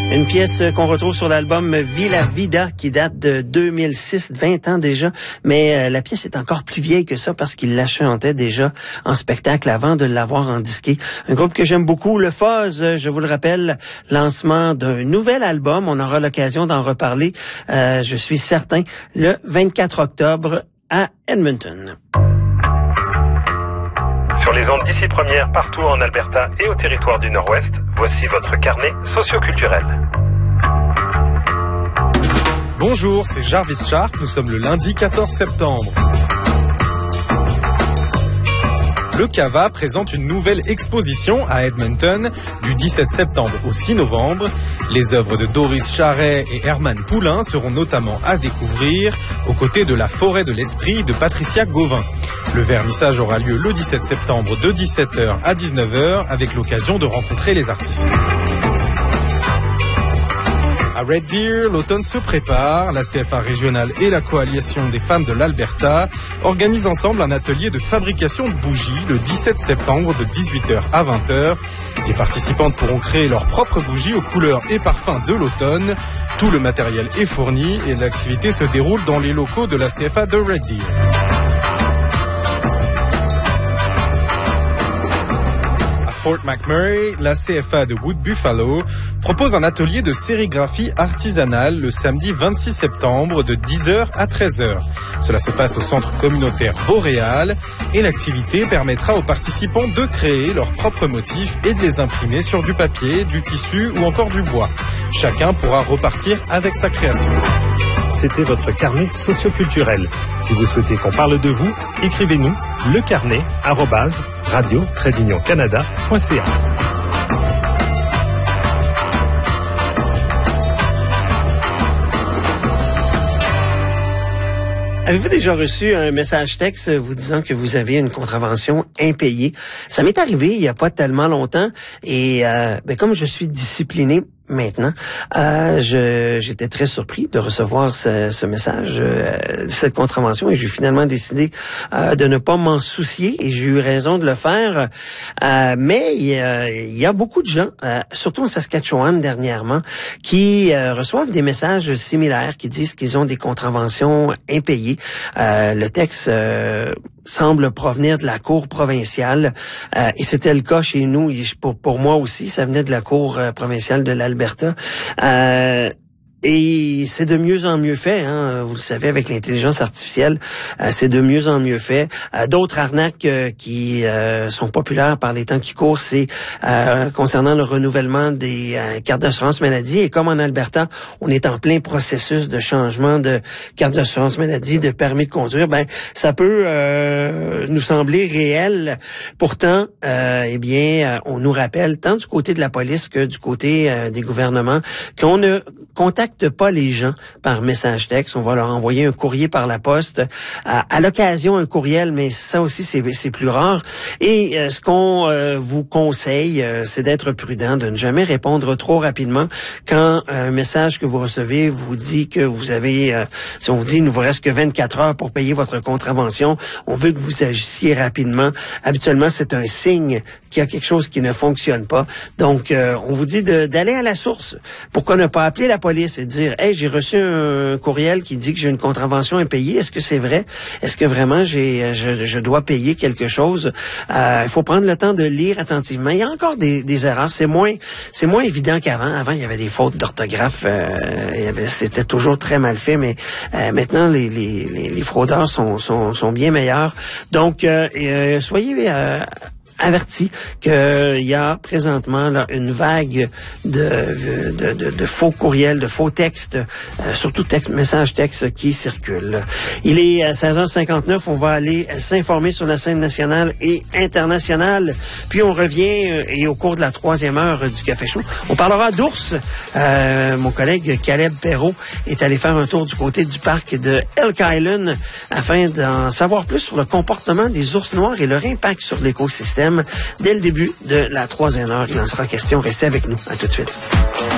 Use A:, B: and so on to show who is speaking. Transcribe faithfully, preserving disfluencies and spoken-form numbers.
A: Une pièce qu'on retrouve sur l'album Villa Vida qui date de deux mille six, vingt ans déjà, mais euh, la pièce est encore plus vieille que ça parce qu'il la chantait déjà en spectacle avant de l'avoir en disqué. Un groupe que j'aime beaucoup, le Fuzz, je vous le rappelle, lancement d'un nouvel album, on aura l'occasion d'en reparler, euh, je suis certain, le vingt-quatre octobre à Edmonton.
B: Sur les ondes d'ici première, partout en Alberta et au territoire du Nord-Ouest, voici votre carnet socioculturel.
C: Bonjour, c'est Jarvis Sharp, nous sommes le lundi quatorze septembre. Le Cava présente une nouvelle exposition à Edmonton du dix-sept septembre au six novembre. Les œuvres de Doris Charret et Herman Poulain seront notamment à découvrir aux côtés de La Forêt de l'Esprit de Patricia Gauvin. Le vernissage aura lieu le dix-sept septembre de dix-sept heures à dix-neuf heures avec l'occasion de rencontrer les artistes. À Red Deer, l'automne se prépare. La C F A régionale et la Coalition des femmes de l'Alberta organisent ensemble un atelier de fabrication de bougies le dix-sept septembre de dix-huit heures à vingt heures. Les participantes pourront créer leurs propres bougies aux couleurs et parfums de l'automne. Tout le matériel est fourni et l'activité se déroule dans les locaux de la C F A de Red Deer. Fort McMurray, la C F A de Wood Buffalo propose un atelier de sérigraphie artisanale le samedi vingt-six septembre de dix heures à treize heures. Cela se passe au centre communautaire Boréal et l'activité permettra aux participants de créer leurs propres motifs et de les imprimer sur du papier, du tissu ou encore du bois. Chacun pourra repartir avec sa création.
B: C'était votre carnet socioculturel. Si vous souhaitez qu'on parle de vous, écrivez-nous lecarnet arobase radio tiret union canada point c a.
A: Avez-vous déjà reçu un message texte vous disant que vous avez une contravention impayée? Ça m'est arrivé il n'y a pas tellement longtemps et euh, ben, comme je suis discipliné maintenant, euh, je, j'étais très surpris de recevoir ce, ce message, euh, cette contravention, et j'ai finalement décidé euh, de ne pas m'en soucier, et j'ai eu raison de le faire. Euh, mais il y, a, il y a beaucoup de gens, euh, surtout en Saskatchewan dernièrement, qui euh, reçoivent des messages similaires, qui disent qu'ils ont des contraventions impayées. Euh, le texte euh, semble provenir de la cour provinciale, euh, et c'était le cas chez nous, pour, pour moi aussi, ça venait de la cour euh, provinciale de l'Alberta. Euh, Et c'est de mieux en mieux fait, hein, vous le savez, avec l'intelligence artificielle, euh, c'est de mieux en mieux fait. Euh, d'autres arnaques euh, qui euh, sont populaires par les temps qui courent, c'est euh, concernant le renouvellement des euh, cartes d'assurance maladie. Et comme en Alberta, on est en plein processus de changement de carte d'assurance maladie, de permis de conduire, ben ça peut euh, nous sembler réel. Pourtant, euh, eh bien, on nous rappelle, tant du côté de la police que du côté euh, des gouvernements, qu'on ne contacte pas les gens par message texte. On va leur envoyer un courrier par la poste, à, à l'occasion un courriel, mais ça aussi c'est, c'est plus rare. Et euh, ce qu'on euh, vous conseille, euh, c'est d'être prudent, de ne jamais répondre trop rapidement quand un message que vous recevez vous dit que vous avez, euh, si on vous dit il ne vous reste que vingt-quatre heures pour payer votre contravention, on veut que vous agissiez rapidement. Habituellement, c'est un signe qu'il y a quelque chose qui ne fonctionne pas. Donc, euh, on vous dit de, d'aller à la source. Pourquoi ne pas appeler la police et dire, hey, j'ai reçu un courriel qui dit que j'ai une contravention impayée. Est-ce que c'est vrai? Est-ce que vraiment j'ai, je, je dois payer quelque chose? Euh, il faut prendre le temps de lire attentivement. Il y a encore des, des erreurs. C'est moins, c'est moins évident qu'avant. Avant, il y avait des fautes d'orthographe. Euh, il y avait, c'était toujours très mal fait, mais euh, maintenant, les, les, les, les fraudeurs sont, sont, sont bien meilleurs. Donc, euh, euh, soyez euh, averti qu'il y a présentement là, une vague de, de, de, de faux courriels, de faux textes, euh, surtout texte, messages textes qui circulent. Il est à seize heures cinquante-neuf, on va aller s'informer sur la scène nationale et internationale, puis on revient euh, et au cours de la troisième heure du Café Chaud, on parlera d'ours. Euh, mon collègue Caleb Perrault est allé faire un tour du côté du parc de Elk Island afin d'en savoir plus sur le comportement des ours noirs et leur impact sur l'écosystème. Dès le début de la troisième heure, il en sera question. Restez avec nous. À tout de suite.